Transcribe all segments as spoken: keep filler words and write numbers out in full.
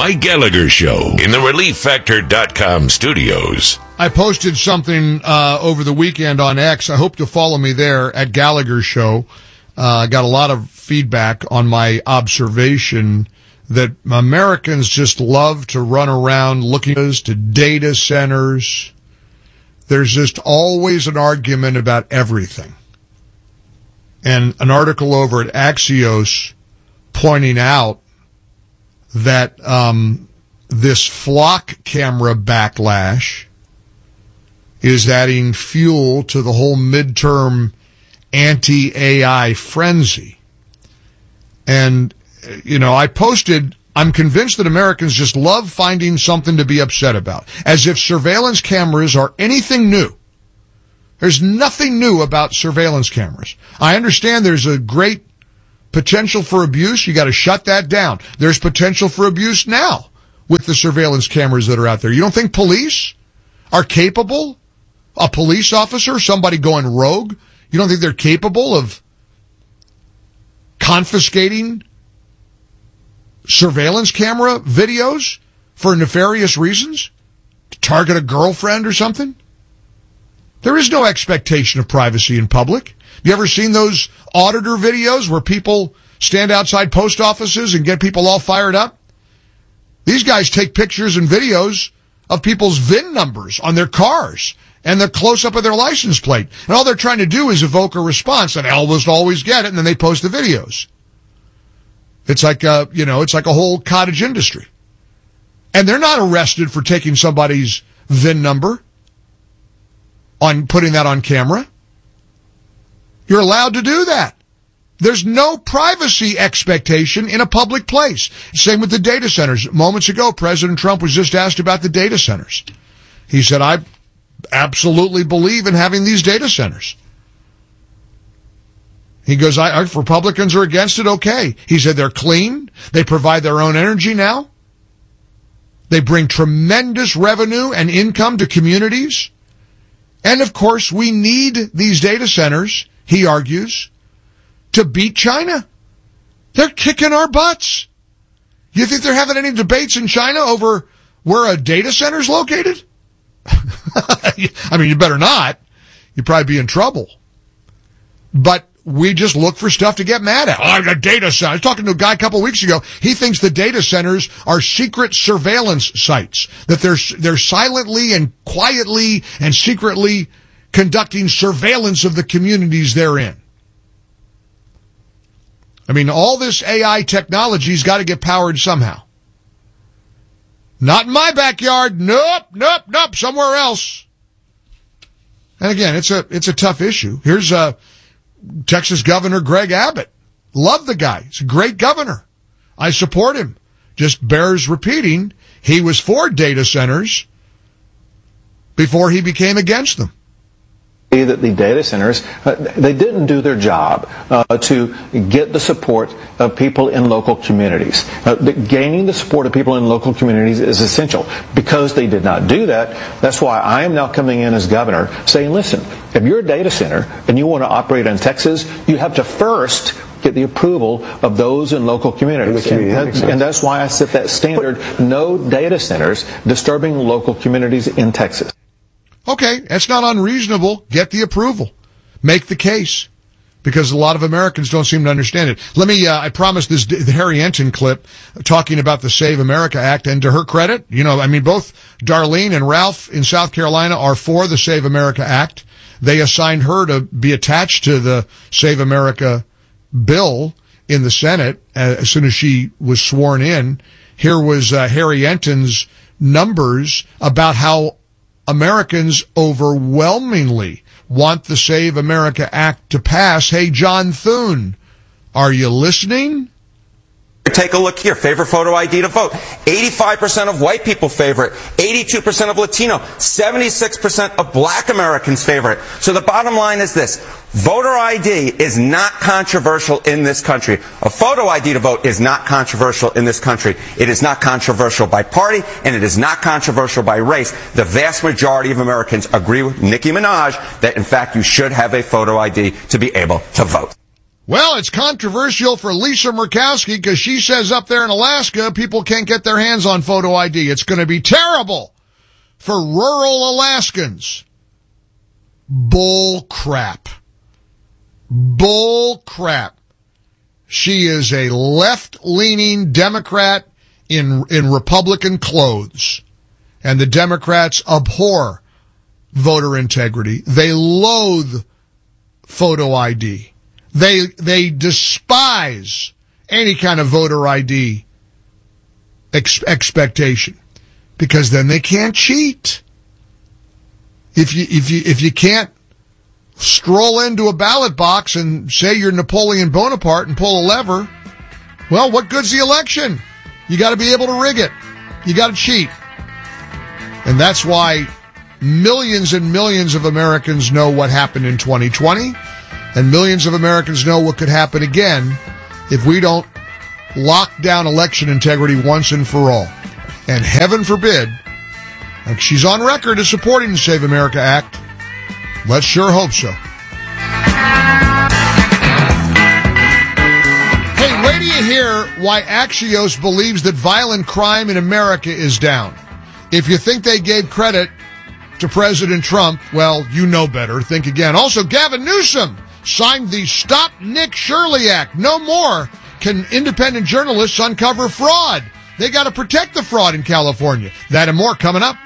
Mike Gallagher Show in the relief factor dot com studios. I posted something uh, over the weekend on X. I hope to follow me there at Gallagher Show. I uh, got a lot of feedback on my observation that Americans just love to run around looking to data centers. There's just always an argument about everything. And an article over at Axios pointing out that um, this flock camera backlash is adding fuel to the whole midterm anti-A I frenzy. And, you know, I posted, I'm convinced that Americans just love finding something to be upset about, as if surveillance cameras are anything new. There's nothing new about surveillance cameras. I understand there's a great potential for abuse. You got to shut that down. There's potential for abuse now with the surveillance cameras that are out there. You don't think police are capable? A police officer, somebody going rogue, you don't think they're capable of confiscating surveillance camera videos for nefarious reasons? To target a girlfriend or something? There is no expectation of privacy in public. You ever seen those auditor videos where people stand outside post offices and get people all fired up? These guys take pictures and videos of people's V I N numbers on their cars and the close-up of their license plate. And all they're trying to do is evoke a response, and almost always get it, and then they post the videos. It's like a, you know, it's like a whole cottage industry. And they're not arrested for taking somebody's V I N number, on putting that on camera. You're allowed to do that. There's no privacy expectation in a public place. Same with the data centers. Moments ago, President Trump was just asked about the data centers. He said, I absolutely believe in having these data centers. He goes, I, if Republicans are against it, okay. He said they're clean. They provide their own energy now. They bring tremendous revenue and income to communities. And, of course, we need these data centers, he argues, to beat China. They're kicking our butts. You think they're having any debates in China over where a data center's located? I mean, you better not. You'd probably be in trouble. But we just look for stuff to get mad at. Oh, the data center. I was talking to a guy a couple of weeks ago. He thinks the data centers are secret surveillance sites, that they're, they're silently and quietly and secretly conducting surveillance of the communities they're in. I mean, all this A I technology's got to get powered somehow. Not in my backyard. Nope, nope, nope, somewhere else. And again, it's a, it's a tough issue. Here's a, Texas Governor Greg Abbott. Love the guy. He's a great governor. I support him. Just bears repeating, he was for data centers before he became against them. That the data centers, uh, they didn't do their job uh, to get the support of people in local communities. Uh, the, gaining the support of people in local communities is essential. Because they did not do that, that's why I am now coming in as governor saying, listen, if you're a data center and you want to operate in Texas, you have to first get the approval of those in local communities. And, that, and that's why I set that standard, no data centers disturbing local communities in Texas. Okay, that's not unreasonable. Get the approval. Make the case. Because a lot of Americans don't seem to understand it. Let me, uh, I promised this the Harry Enton clip talking about the Save America Act, and to her credit, you know, I mean, both Darlene and Ralph in South Carolina are for the Save America Act. They assigned her to be attached to the Save America bill in the Senate uh, as soon as she was sworn in. Here was uh, Harry Enton's numbers about how Americans overwhelmingly want the Save America Act to pass. Hey, John Thune, are you listening? Take a look here. Favorite photo I D to vote. eighty-five percent of white people favor it. eighty-two percent of Latino. seventy-six percent of black Americans favor it. So the bottom line is this. Voter I D is not controversial in this country. A photo I D to vote is not controversial in this country. It is not controversial by party, and it is not controversial by race. The vast majority of Americans agree with Nicki Minaj that, in fact, you should have a photo I D to be able to vote. Well, it's controversial for Lisa Murkowski because she says up there in Alaska, people can't get their hands on photo I D. It's going to be terrible for rural Alaskans. Bull crap. Bull crap. She is a left-leaning Democrat in in Republican clothes. And the Democrats abhor voter integrity. They loathe photo I D. They they despise any kind of voter I D ex- expectation because then they can't cheat. If you if you if you can't stroll into a ballot box and say you're Napoleon Bonaparte and pull a lever, well, what good's the election? You got to be able to rig it. You got to cheat. And that's why millions and millions of Americans know what happened in twenty twenty, and millions of Americans know what could happen again if we don't lock down election integrity once and for all. And heaven forbid, like she's on record as supporting the Save America Act. Let's sure hope so. Hey, wait till you hear why Axios believes that violent crime in America is down. If you think they gave credit to President Trump, well, you know better. Think again. Also, Gavin Newsom signed the Stop Nick Shirley Act. No more can independent journalists uncover fraud. They got to protect the fraud in California. That and more coming up.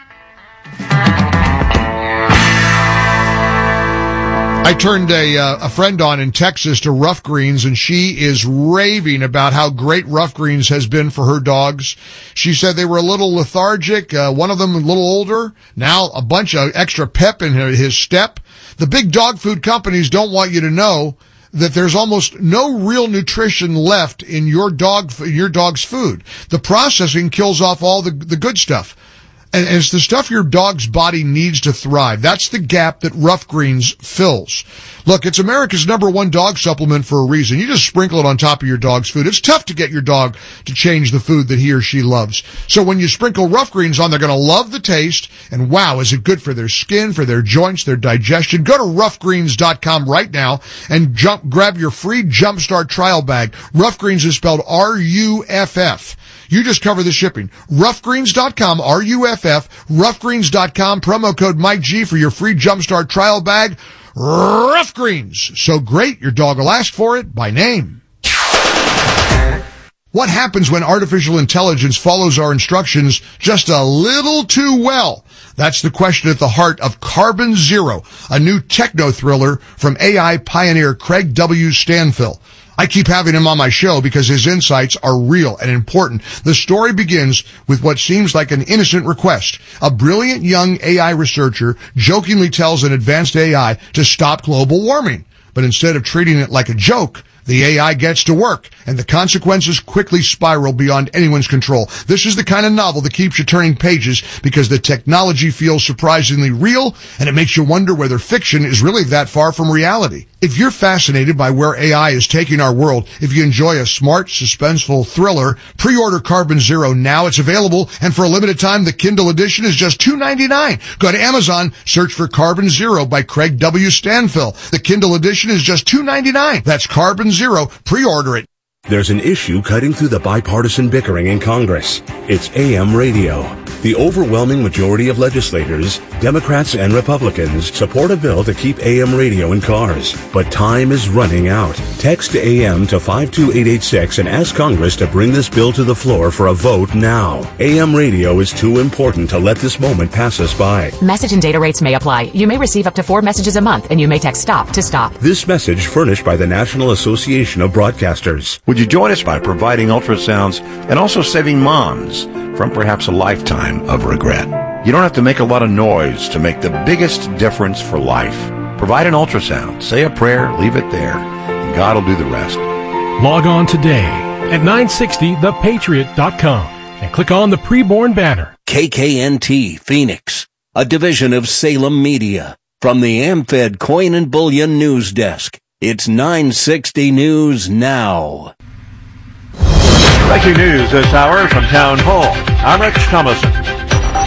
I turned a uh, a friend on in Texas to Rough Greens, and she is raving about how great Rough Greens has been for her dogs. She said they were a little lethargic, uh, one of them a little older, now a bunch of extra pep in his step. The big dog food companies don't want you to know that there's almost no real nutrition left in your dog your dog's food. The processing kills off all the, the good stuff. And it's the stuff your dog's body needs to thrive. That's the gap that Rough Greens fills. Look, it's America's number one dog supplement for a reason. You just sprinkle it on top of your dog's food. It's tough to get your dog to change the food that he or she loves. So when you sprinkle Rough Greens on, they're going to love the taste. And wow, is it good for their skin, for their joints, their digestion. Go to rough greens dot com right now and jump, grab your free Jumpstart trial bag. Rough Greens is spelled R U F F. You just cover the shipping. rough greens dot com, R U F F, rough greens dot com, promo code Mike G for your free Jumpstart trial bag. Rough Greens. So great, your dog will ask for it by name. What happens when artificial intelligence follows our instructions just a little too well? That's the question at the heart of Carbon Zero, a new techno thriller from A I pioneer Craig W. Stanfill. I keep having him on my show because his insights are real and important. The story begins with what seems like an innocent request. A brilliant young A I researcher jokingly tells an advanced A I to stop global warming. But instead of treating it like a joke, the A I gets to work, and the consequences quickly spiral beyond anyone's control. This is the kind of novel that keeps you turning pages because the technology feels surprisingly real, and it makes you wonder whether fiction is really that far from reality. If you're fascinated by where A I is taking our world, if you enjoy a smart, suspenseful thriller, pre-order Carbon Zero now. It's available, and for a limited time, the Kindle edition is just two ninety-nine. Go to Amazon, search for Carbon Zero by Craig W. Stanfill. The Kindle edition is just two ninety-nine. That's Carbon Zero. Pre-order it. There's an issue cutting through the bipartisan bickering in Congress. It's A M radio. The overwhelming majority of legislators, Democrats and Republicans, support a bill to keep A M radio in cars. But time is running out. Text A M to five two eight eight six and ask Congress to bring this bill to the floor for a vote now. A M radio is too important to let this moment pass us by. Message and data rates may apply. You may receive up to four messages a month, and you may text STOP to stop. This message furnished by the National Association of Broadcasters. Would you join us by providing ultrasounds and also saving moms from perhaps a lifetime of regret? You don't have to make a lot of noise to make the biggest difference for life. Provide an ultrasound, say a prayer, leave it there, and God will do the rest. Log on today at nine sixty the patriot dot com and click on the preborn banner. K K N T Phoenix, a division of Salem Media. From the AmFed Coin and Bullion News Desk, it's nine sixty News Now. Breaking news this hour from Town Hall. I'm Rich Thomason.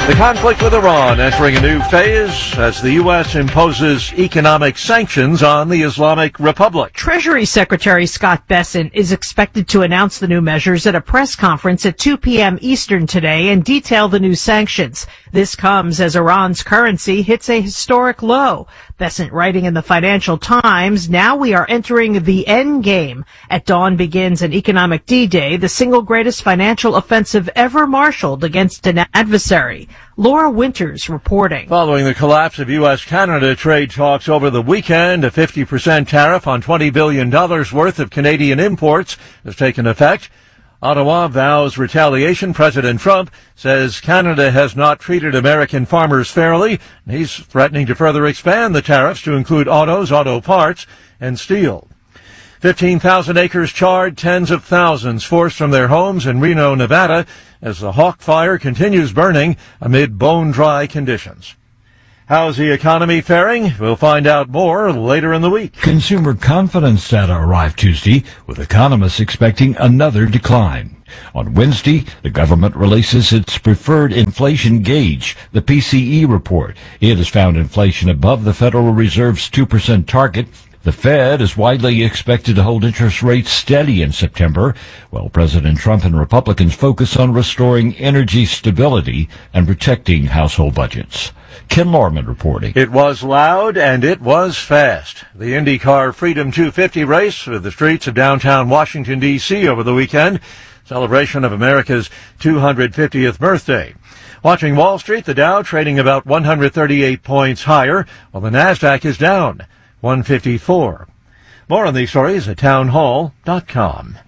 The conflict with Iran entering a new phase as the U S imposes economic sanctions on the Islamic Republic. Treasury Secretary Scott Bessent is expected to announce the new measures at a press conference at two p.m. Eastern today and detail the new sanctions. This comes as Iran's currency hits a historic low. Bessent writing in the Financial Times, now we are entering the end game. At dawn begins an economic D-Day, the single greatest financial offensive ever marshaled against an adversary. Laura Winters reporting. Following the collapse of U S Canada trade talks over the weekend, a fifty percent tariff on twenty billion dollars worth of Canadian imports has taken effect. Ottawa vows retaliation. President Trump says Canada has not treated American farmers fairly. He's threatening to further expand the tariffs to include autos, auto parts, and steel. fifteen thousand acres charred, tens of thousands forced from their homes in Reno, Nevada, as the Hawk Fire continues burning amid bone-dry conditions. How's the economy faring? We'll find out more later in the week. Consumer confidence data arrived Tuesday, with economists expecting another decline. On Wednesday, the government releases its preferred inflation gauge, the P C E report. It has found inflation above the Federal Reserve's two percent target. The Fed is widely expected to hold interest rates steady in September, while President Trump and Republicans focus on restoring energy stability and protecting household budgets. Ken Lorman reporting. It was loud and it was fast. The IndyCar Freedom two fifty race through the streets of downtown Washington, D C over the weekend, celebration of America's two hundred fiftieth birthday. Watching Wall Street, the Dow trading about one hundred thirty-eight points higher, while the NASDAQ is down one fifty-four. More on these stories at townhall dot com.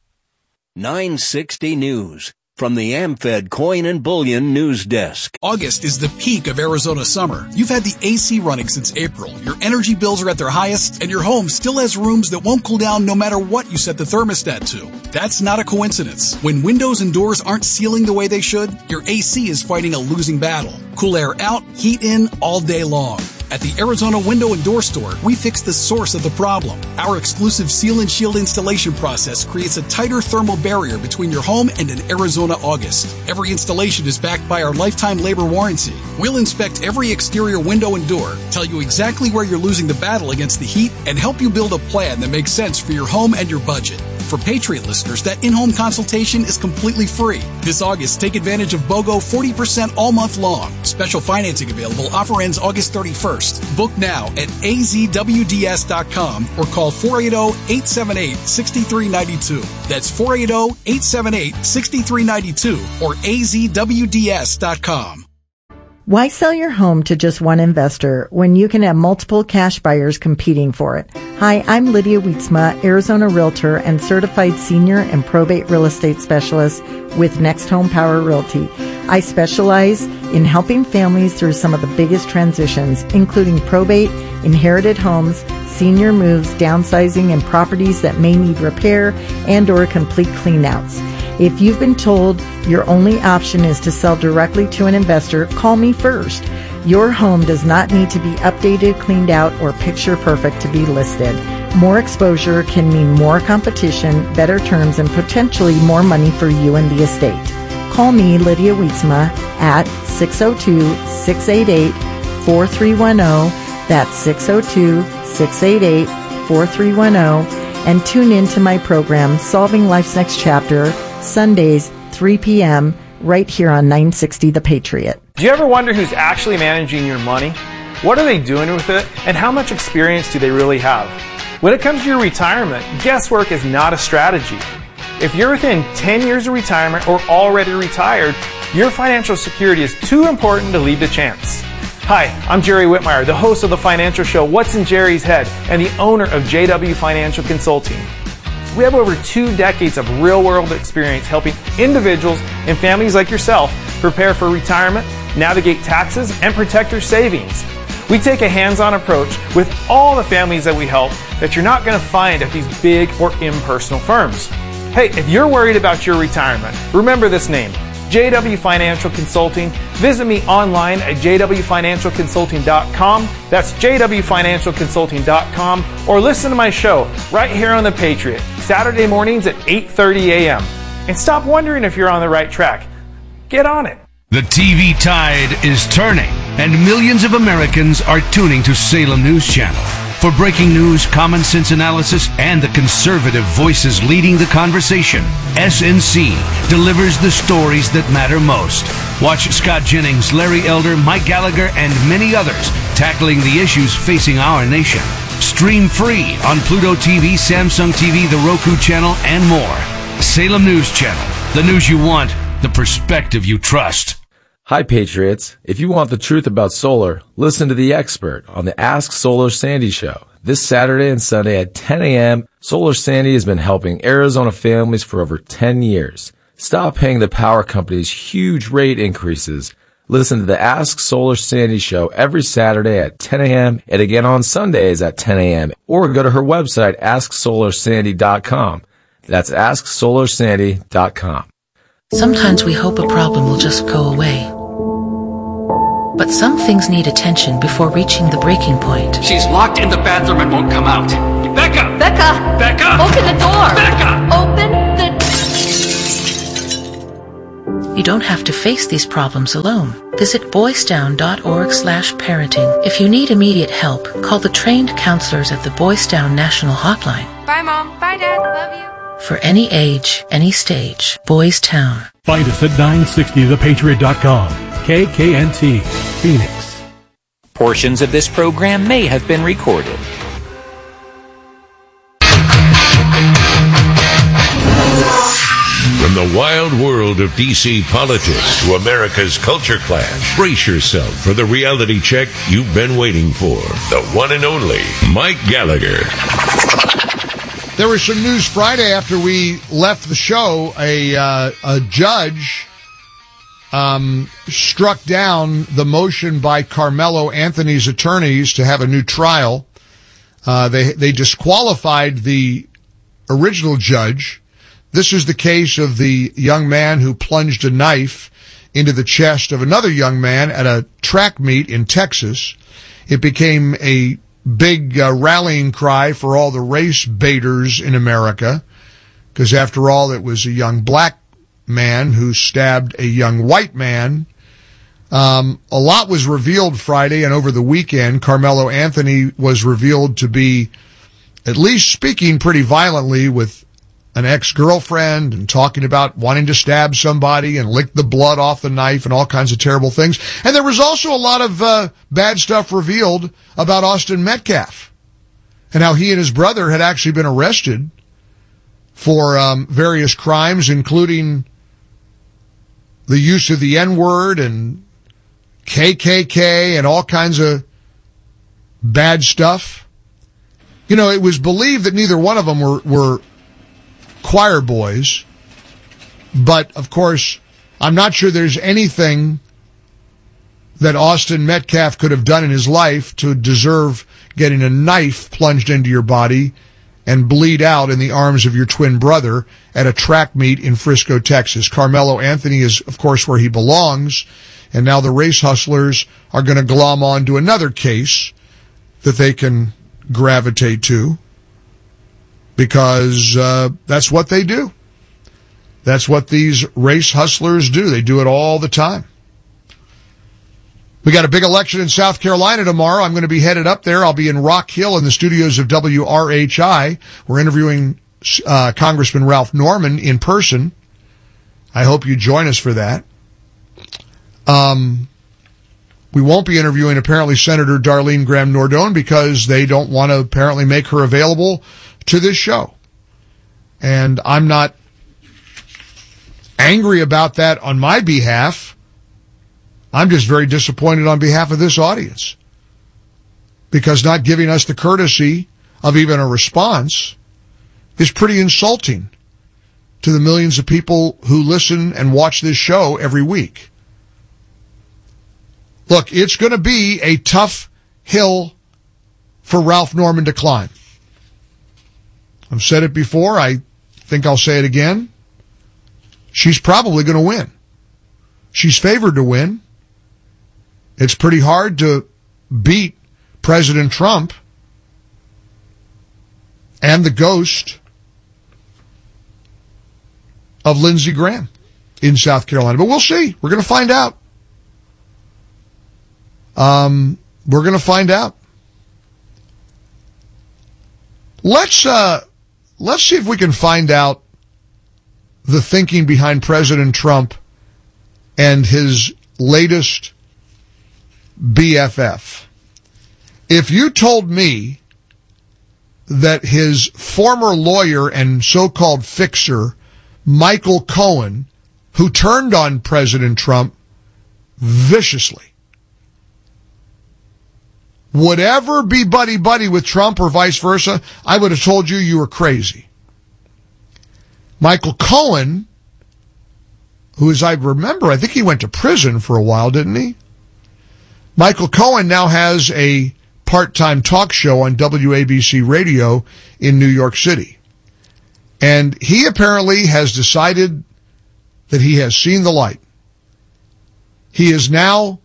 nine sixty News from the AmFed Coin and Bullion News Desk. August is the peak of Arizona summer. You've had the A C running since April. Your energy bills are at their highest, and your home still has rooms that won't cool down no matter what you set the thermostat to. That's not a coincidence. When windows and doors aren't sealing the way they should, your A C is fighting a losing battle. Cool air out, heat in all day long. At the Arizona Window and Door Store, we fix the source of the problem. Our exclusive Seal and Shield installation process creates a tighter thermal barrier between your home and an Arizona August. Every installation is backed by our lifetime labor warranty. We'll inspect every exterior window and door, tell you exactly where you're losing the battle against the heat, and help you build a plan that makes sense for your home and your budget. For Patriot listeners, that in-home consultation is completely free. This August, take advantage of BOGO forty percent all month long. Special financing available. Offer ends August thirty-first. Book now at A Z W D S dot com or call four eight zero, eight seven eight, six three nine two. That's four eight zero, eight seven eight, six three nine two or A Z W D S dot com. Why sell your home to just one investor when you can have multiple cash buyers competing for it? Hi, I'm Lydia Wietzma, Arizona Realtor and Certified Senior and Probate Real Estate Specialist with Next Home Power Realty. I specialize in helping families through some of the biggest transitions, including probate, inherited homes, senior moves, downsizing, and properties that may need repair and or complete cleanouts. If you've been told your only option is to sell directly to an investor, call me first. Your home does not need to be updated, cleaned out, or picture perfect to be listed. More exposure can mean more competition, better terms, and potentially more money for you and the estate. Call me, Lydia Wietzma, at six oh two, six eight eight, four three one zero. That's six oh two, six eight eight, four three one zero. And tune in to my program, Solving Life's Next Chapter, Sundays, three p.m., right here on nine sixty The Patriot. Do you ever wonder who's actually managing your money? What are they doing with it? And how much experience do they really have? When it comes to your retirement, guesswork is not a strategy. If you're within ten years of retirement or already retired, your financial security is too important to leave to chance. Hi, I'm Jerry Whitmire, the host of the financial show What's in Jerry's Head and the owner of J W Financial Consulting. We have over two decades of real-world experience helping individuals and families like yourself prepare for retirement, navigate taxes, and protect your savings. We take a hands-on approach with all the families that we help that you're not going to find at these big or impersonal firms. Hey, if you're worried about your retirement, remember this name, J W Financial Consulting. Visit me online at j w financial consulting dot com. That's j w financial consulting dot com. Or listen to my show right here on The Patriot, Saturday mornings at eight thirty a.m. And stop wondering if you're on the right track. Get on it. The T V tide is turning, and millions of Americans are tuning to Salem News Channel. For breaking news, common sense analysis, and the conservative voices leading the conversation, S N C delivers the stories that matter most. Watch Scott Jennings, Larry Elder, Mike Gallagher, and many others tackling the issues facing our nation. Stream free on Pluto T V, Samsung T V, the Roku channel, and more. Salem News Channel. The news you want, the perspective you trust. Hi, Patriots. If you want the truth about solar, listen to The Expert on the Ask Solar Sandy show. This Saturday and Sunday at ten a.m., Solar Sandy has been helping Arizona families for over ten years. Stop paying the power companies huge rate increases. Listen to the Ask Solar Sandy show every Saturday at ten a.m. and again on Sundays at ten a.m. Or go to her website, ask solar sandy dot com. That's ask solar sandy dot com. Sometimes we hope a problem will just go away. But some things need attention before reaching the breaking point. She's locked in the bathroom and won't come out. Becca! Becca! Becca! Open the door! Becca! Open the... You don't have to face these problems alone. Visit boys down dot org slash parenting. If you need immediate help, call the trained counselors at the Boys Down National Hotline. Bye, Mom. Bye, Dad. Love you. For any age, any stage, Boys Town. Find us at nine sixty the patriot dot com. K K N T, Phoenix. Portions of this program may have been recorded. From the wild world of D C politics to America's culture clash, brace yourself for the reality check you've been waiting for. The one and only Mike Gallagher. There was some news Friday after we left the show. A uh, a judge um, struck down the motion by Carmelo Anthony's attorneys to have a new trial. Uh, they they disqualified the original judge. This is the case of the young man who plunged a knife into the chest of another young man at a track meet in Texas. It became a big uh, rallying cry for all the race baiters in America, because after all, it was a young black man who stabbed a young white man. Um, a lot was revealed Friday and over the weekend. Carmelo Anthony was revealed to be at least speaking pretty violently with an ex-girlfriend and talking about wanting to stab somebody and lick the blood off the knife and all kinds of terrible things. And there was also a lot of uh, bad stuff revealed about Austin Metcalf and how he and his brother had actually been arrested for um, various crimes, including the use of the N-word and K K K and all kinds of bad stuff. You know, it was believed that neither one of them were, were choir boys, but of course, I'm not sure there's anything that Austin Metcalf could have done in his life to deserve getting a knife plunged into your body and bleed out in the arms of your twin brother at a track meet in Frisco, Texas. Carmelo Anthony is, of course, where he belongs, and now the race hustlers are going to glom on to another case that they can gravitate to, because uh, that's what they do. That's what these race hustlers do. They do it all the time. We got a big election in South Carolina tomorrow. I'm going to be headed up there. I'll be in Rock Hill in the studios of W R H I. We're interviewing uh, Congressman Ralph Norman in person. I hope you join us for that. Um, we won't be interviewing, apparently, Senator Darlene Graham-Nordone because they don't want to apparently make her available to this show. And I'm not angry about that on my behalf. I'm just very disappointed on behalf of this audience, because not giving us the courtesy of even a response is pretty insulting to the millions of people who listen and watch this show every week. Look, it's going to be a tough hill for Ralph Norman to climb. I've said it before. I think I'll say it again. She's probably going to win. She's favored to win. It's pretty hard to beat President Trump and the ghost of Lindsey Graham in South Carolina. But we'll see. We're going to find out. Um, we're going to find out. Let's, uh, let's see if we can find out the thinking behind President Trump and his latest B F F. If you told me that his former lawyer and so-called fixer, Michael Cohen, who turned on President Trump viciously, would ever be buddy-buddy with Trump or vice versa, I would have told you you were crazy. Michael Cohen, who, as I remember, I think he went to prison for a while, didn't he? Michael Cohen now has a part-time talk show on W A B C Radio in New York City. And he apparently has decided that he has seen the light. He is now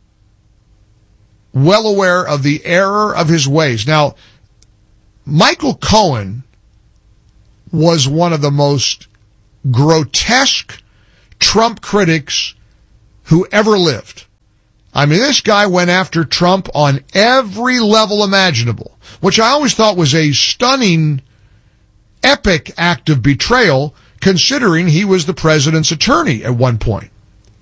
well aware of the error of his ways. Now, Michael Cohen was one of the most grotesque Trump critics who ever lived. I mean, this guy went after Trump on every level imaginable, which I always thought was a stunning, epic act of betrayal, considering he was the president's attorney at one point.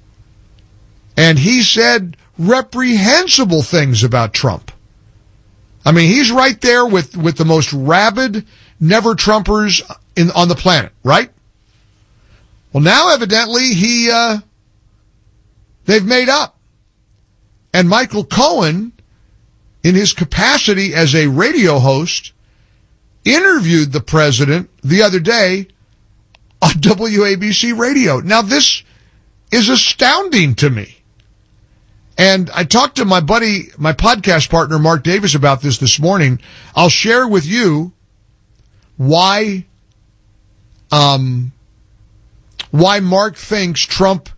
And he said reprehensible things about Trump. I mean, he's right there with, with the most rabid never-Trumpers in, on the planet, right? Well, now evidently he, uh, they've made up. And Michael Cohen, in his capacity as a radio host, interviewed the president the other day on W A B C Radio. Now, this is astounding to me. And I talked to my buddy, my podcast partner, Mark Davis, about this this morning. I'll share with you why, um, why Mark thinks Trump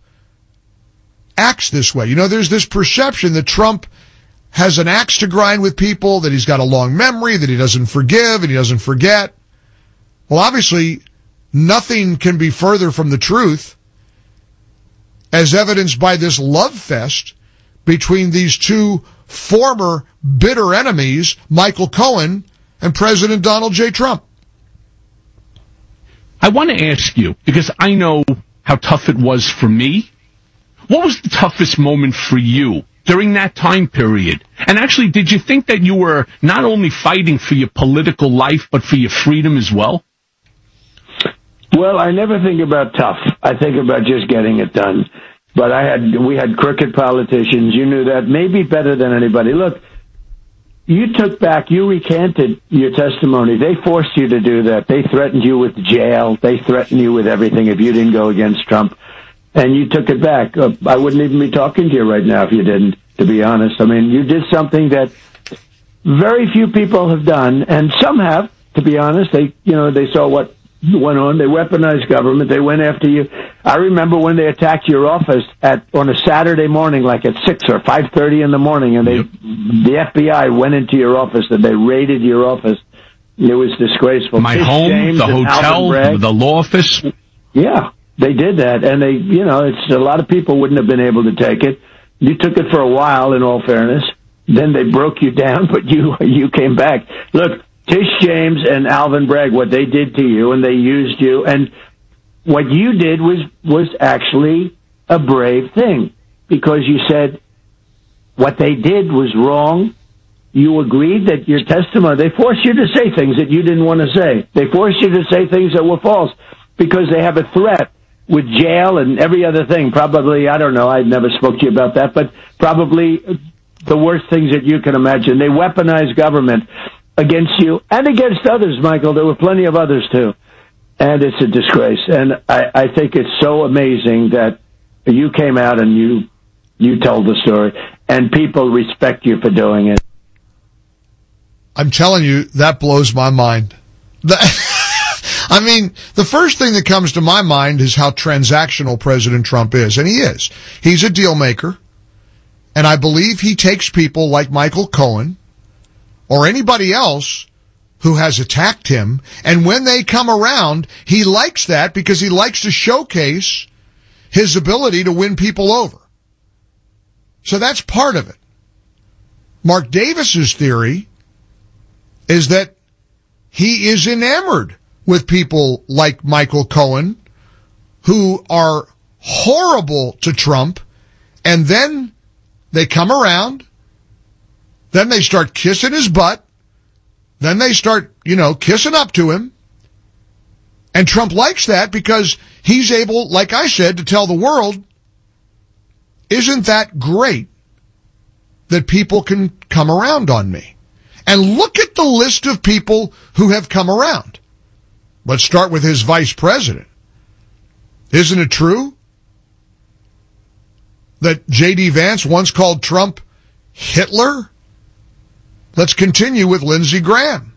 acts this way. You know, there's this perception that Trump has an axe to grind with people, that he's got a long memory, that he doesn't forgive and he doesn't forget. Well, obviously, nothing can be further from the truth, as evidenced by this love fest between these two former bitter enemies, Michael Cohen and President Donald J. Trump. I want to ask you, because I know how tough it was for me. What was the toughest moment for you during that time period? And actually, did you think that you were not only fighting for your political life, but for your freedom as well? Well, I never think about tough. I think about just getting it done. But I had, we had crooked politicians. You knew that maybe better than anybody. Look, you took back, you recanted your testimony. They forced you to do that. They threatened you with jail. They threatened you with everything if you didn't go against Trump. And you took it back. Uh, I wouldn't even be talking to you right now if you didn't, to be honest. I mean, you did something that very few people have done, and some have, to be honest. They, you know, they saw what went on. They weaponized government. They went after you. I remember when they attacked your office at on a Saturday morning, like at six or five thirty in the morning, and they, yep. the F B I went into your office and they raided your office. It was disgraceful. My Tish home, James the hotel, the law office. Yeah. They did that, and they, you know, it's a lot of people wouldn't have been able to take it. You took it for a while, in all fairness. Then they broke you down, but you you came back. Look, Tish James and Alvin Bragg, what they did to you, and they used you, and what you did was was actually a brave thing, because you said what they did was wrong. You agreed that your testimony, they forced you to say things that you didn't want to say. They forced you to say things that were false, because they have a threat with jail and every other thing. Probably, I don't know, I never spoke to you about that, but probably the worst things that you can imagine. They weaponize government against you and against others, Michael. There were plenty of others, too. And it's a disgrace. And I, I think it's so amazing that you came out and you you told the story, and people respect you for doing it. I'm telling you, that blows my mind. I mean, the first thing that comes to my mind is how transactional President Trump is, and he is. He's a deal maker, and I believe he takes people like Michael Cohen or anybody else who has attacked him, and when they come around, he likes that because he likes to showcase his ability to win people over. So that's part of it. Mark Davis's theory is that he is enamored with people like Michael Cohen, who are horrible to Trump, and then they come around, then they start kissing his butt, then they start, you know, kissing up to him, and Trump likes that because he's able, like I said, to tell the world, isn't that great that people can come around on me? And look at the list of people who have come around. Let's start with his vice president. Isn't it true that J D. Vance once called Trump Hitler? Let's continue with Lindsey Graham.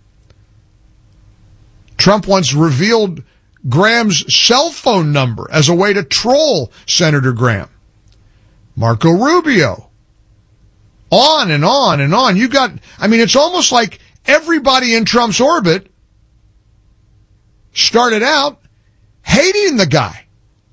Trump once revealed Graham's cell phone number as a way to troll Senator Graham. Marco Rubio. On and on and on. You got, I mean, it's almost like everybody in Trump's orbit started out hating the guy.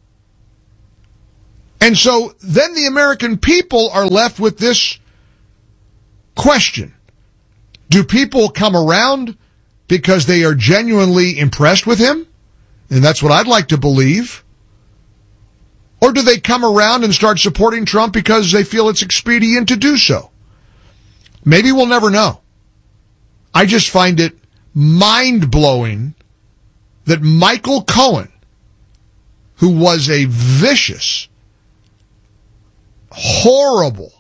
And so then the American people are left with this question. Do people come around because they are genuinely impressed with him? And that's what I'd like to believe. Or do they come around and start supporting Trump because they feel it's expedient to do so? Maybe we'll never know. I just find it mind-blowing that Michael Cohen, who was a vicious, horrible,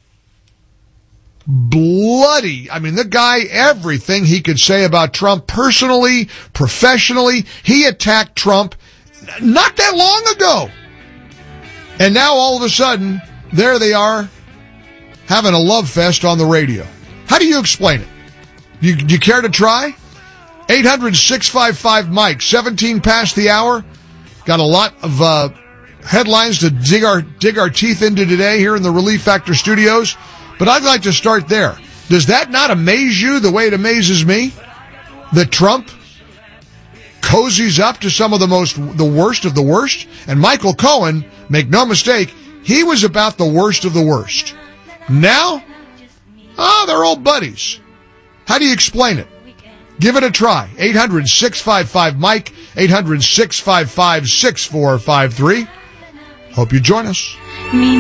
bloody, I mean, the guy, everything he could say about Trump personally, professionally, he attacked Trump not that long ago. And now all of a sudden, there they are, having a love fest on the radio. How do you explain it? You, do you care to try? eight hundred, six five five, Mike, seventeen past the hour. Got a lot of uh, headlines to dig our dig our teeth into today here in the Relief Factor studios. But I'd like to start there. Does that not amaze you the way it amazes me? That Trump cozies up to some of the most, the worst of the worst? And Michael Cohen, make no mistake, he was about the worst of the worst. Now, oh, they're old buddies. How do you explain it? Give it a try. eight hundred, six five five, Mike, eight hundred, six five five, six four five three. Hope you join us.